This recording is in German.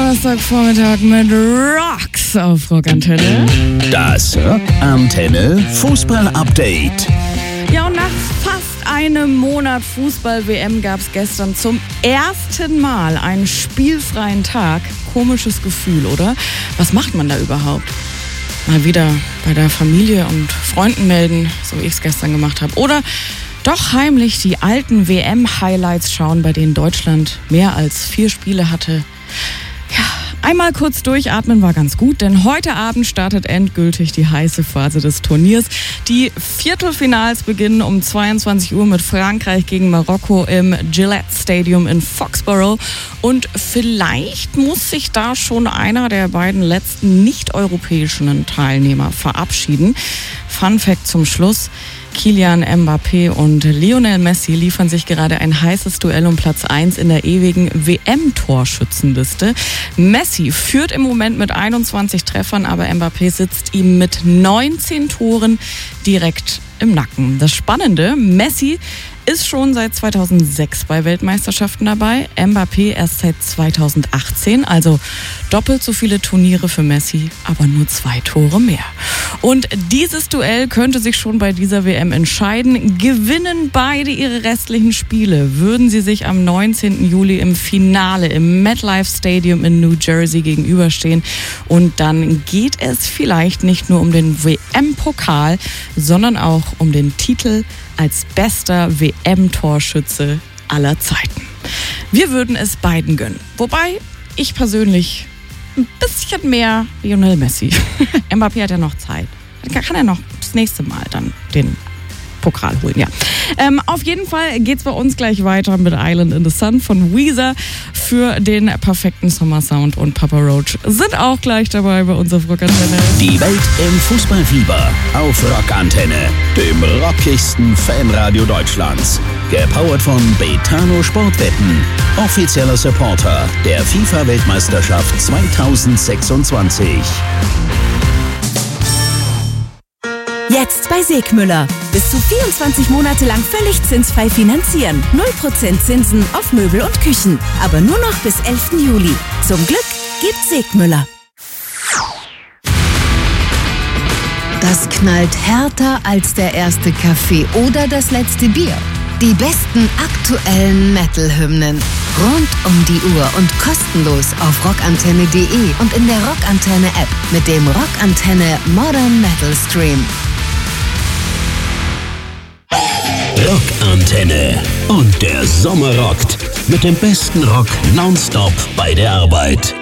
Donnerstagvormittag mit Rocks auf Rockantenne. Das Rockantenne Fußball-Update. Ja, und nach fast einem Monat Fußball-WM gab es gestern zum ersten Mal einen spielfreien Tag. Komisches Gefühl, oder? Was macht man da überhaupt? Mal wieder bei der Familie und Freunden melden, so wie ich es gestern gemacht habe. Oder doch heimlich die alten WM-Highlights schauen, bei denen Deutschland mehr als 4 Spiele hatte. Ja, einmal kurz durchatmen war ganz gut, denn heute Abend startet endgültig die heiße Phase des Turniers. Die Viertelfinals beginnen um 22 Uhr mit Frankreich gegen Marokko im Gillette Stadium in Foxborough. Und vielleicht muss sich da schon einer der beiden letzten nicht-europäischen Teilnehmer verabschieden. Fun Fact zum Schluss: Kylian Mbappé und Lionel Messi liefern sich gerade ein heißes Duell um Platz 1 in der ewigen WM-Torschützenliste. Messi führt im Moment mit 21 Treffern, aber Mbappé sitzt ihm mit 19 Toren direkt im Nacken. Das Spannende: Messi ist schon seit 2006 bei Weltmeisterschaften dabei, Mbappé erst seit 2018, also doppelt so viele Turniere für Messi, aber nur 2 Tore mehr. Und dieses Duell könnte sich schon bei dieser WM entscheiden. Gewinnen beide ihre restlichen Spiele, würden sie sich am 19. Juli im Finale im MetLife Stadium in New Jersey gegenüberstehen. Und dann geht es vielleicht nicht nur um den WM-Pokal, sondern auch um den Titel als bester WM-Torschütze aller Zeiten. Wir würden es beiden gönnen. Wobei ich persönlich ein bisschen mehr Lionel Messi. Mbappé hat ja noch Zeit. Kann er noch das nächste Mal dann den Pokal holen, ja. Auf jeden Fall geht's bei uns gleich weiter mit Island in the Sun von Weezer für den perfekten Sommersound, und Papa Roach sind auch gleich dabei bei uns auf Rockantenne. Die Welt im Fußballfieber auf Rockantenne, dem rockigsten Fanradio Deutschlands. Gepowert von Betano Sportwetten, offizieller Supporter der FIFA-Weltmeisterschaft 2026. Jetzt bei Segmüller. Bis zu 24 Monate lang völlig zinsfrei finanzieren. 0% Zinsen auf Möbel und Küchen. Aber nur noch bis 11. Juli. Zum Glück gibt Segmüller. Das knallt härter als der erste Kaffee oder das letzte Bier. Die besten aktuellen Metal-Hymnen. Rund um die Uhr und kostenlos auf rockantenne.de und in der Rockantenne-App mit dem Rockantenne Modern Metal Stream. Rockantenne. Und der Sommer rockt. Mit dem besten Rock nonstop bei der Arbeit.